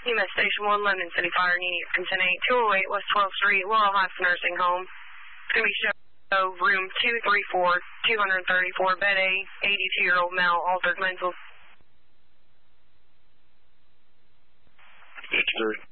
EMS Station 1, London City Fire, need consent 208 West 12th Street, Laurel Heights Nursing Home. It's going to be show room 234, 234, bed A, 82-year-old male, altered mental. 53.